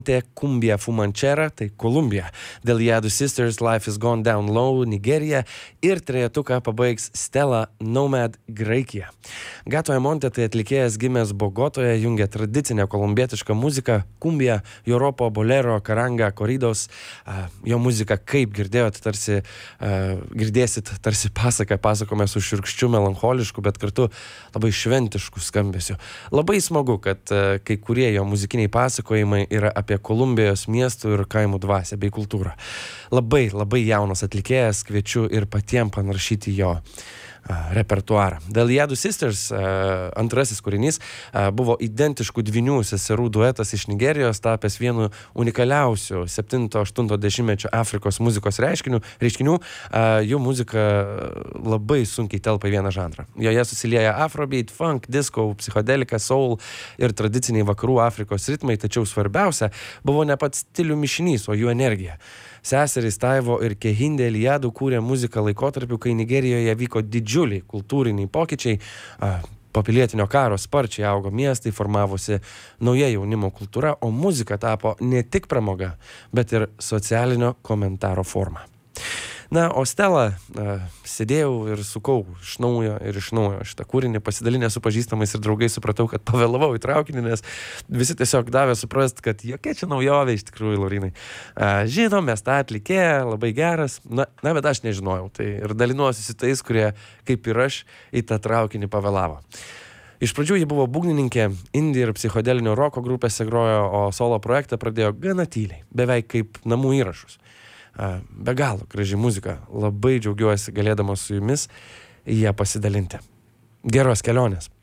Cumbia Fumanchera, tai Kolumbija, Deliadų Sisters, Life is Gone Down Low, Nigerija ir trejetuką pabaigs Stella Nomad, Graikija. Gato Emonte tai atlikėjas gimęs Bogotoje, jungia tradicinę kolumbietišką muziką, kumbia, joropo, bolero, karanga, koridos. Jo muzika, kaip girdėjote, girdėsit tarsi pasakome su šiurkščiu, melancholišku, bet kartu labai šventišku skambesiu. Labai smagu, kad kai kurie jo muzikiniai pasakojimai yra apie Kolumbijos miestų ir kaimų dvasią bei kultūrą. Labai jaunas atlikėjas, kviečiu ir patiems panaršyti jo repertuarą. Deliadų Sisters, antrasis kūrinys, buvo identiškų dvynių seserų duetas iš Nigerijos, tapęs vienu unikaliausių 7-8 Afrikos muzikos reiškinių. Jų muzika labai sunkiai telpa į vieną žanrą. Joje susilieja afrobeat, funk, disco, psichodelika, soul ir tradiciniai vakarų Afrikos ritmai, tačiau svarbiausia buvo ne pats stilių mišinys, o jų energija. Seserys Taivo ir Kehinde Eliadų kūrė muziką laikotarpiu, kai Nigerijoje vyko didžiuliai kultūriniai pokyčiai. Po pilietinio karo sparčiai augo miestai, formavosi nauja jaunimo kultūra, o muzika tapo ne tik pramoga, bet ir socialinio komentaro forma. Na, o Stella sėdėjau ir sukau iš naujo šitą kūrinį, pasidalinęs su pažįstamais ir draugais, supratau, kad pavėlavau į traukinį, nes visi tiesiog davė suprast, kad jokia čia naujovė iš tikrųjų, Laurinai. Žinom, mes tą atlikėją, labai geras, na, bet aš nežinojau, tai ir dalinuosi su tais, kurie, kaip ir aš, į tą traukinį pavėlavo. Iš pradžių ji buvo būgnininkė, indie ir psichodelinio roko grupėse grojo, o solo projektą pradėjo gana tyliai, beveik kaip namų įrašus. Be galo graži muzika, labai džiaugiuosi galėdamas su jumis ją pasidalinti. Geros kelionės.